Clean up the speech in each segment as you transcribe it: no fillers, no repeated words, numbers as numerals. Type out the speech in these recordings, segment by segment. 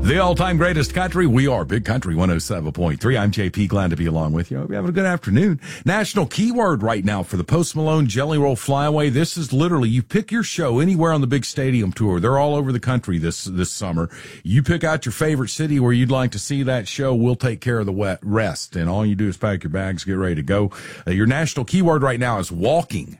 The all-time greatest country. We are Big Country 107.3. I'm JP. Glad to be along with you. Hope you're having a good afternoon. National keyword right now for the Post Malone Jelly Roll Flyaway. This is literally, you pick your show anywhere on the big stadium tour. They're all over the country this summer. You pick out your favorite city where you'd like to see that show. We'll take care of the rest. And all you do is pack your bags, get ready to go. Your national keyword right now is walking.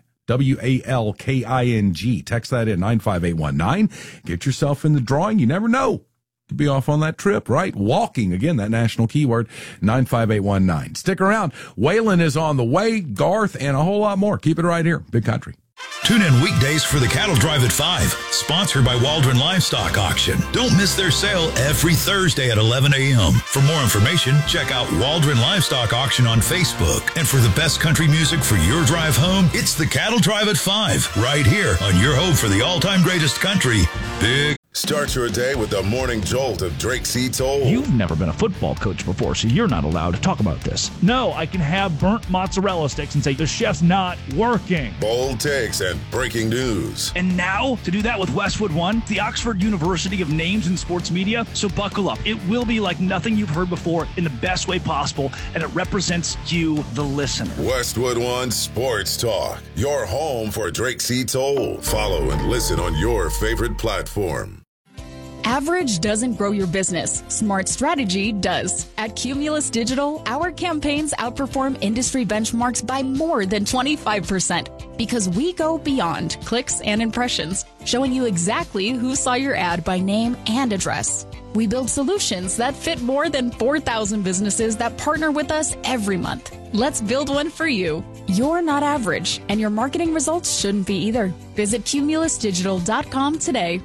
WALKING. Text that in 95819. Get yourself in the drawing. You never know. To be off on that trip, right? Walking, again, that national keyword, 95819. Stick around. Waylon is on the way, Garth, and a whole lot more. Keep it right here. Big Country. Tune in weekdays for the Cattle Drive at 5, sponsored by Waldron Livestock Auction. Don't miss their sale every Thursday at 11 a.m. For more information, check out Waldron Livestock Auction on Facebook. And for the best country music for your drive home, it's the Cattle Drive at 5, right here on your home for the all-time greatest country, Big. Start your day with the morning jolt of Drake C. Toll. You've never been a football coach before, so you're not allowed to talk about this. No, I can have burnt mozzarella sticks and say, the chef's not working. Bold takes and breaking news. And now, to do that with Westwood One, the Oxford University of Names in Sports Media. So buckle up. It will be like nothing you've heard before in the best way possible, and it represents you, the listener. Westwood One Sports Talk, your home for Drake C. Toll. Follow and listen on your favorite platform. Average doesn't grow your business. Smart strategy does. At Cumulus Digital, our campaigns outperform industry benchmarks by more than 25% because we go beyond clicks and impressions, showing you exactly who saw your ad by name and address. We build solutions that fit more than 4,000 businesses that partner with us every month. Let's build one for you. You're not average, and your marketing results shouldn't be either. Visit cumulusdigital.com today.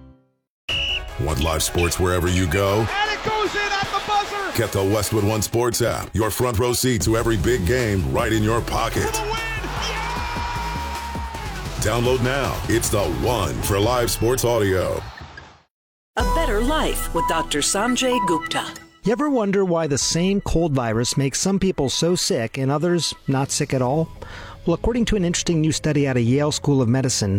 Want live sports wherever you go? And it goes in at the buzzer! Get the Westwood One Sports app. Your front row seat to every big game right in your pocket. For the win! Yeah! Download now. It's the one for live sports audio. A Better Life with Dr. Sanjay Gupta. You ever wonder why the same cold virus makes some people so sick and others not sick at all? Well, according to an interesting new study out of Yale School of Medicine,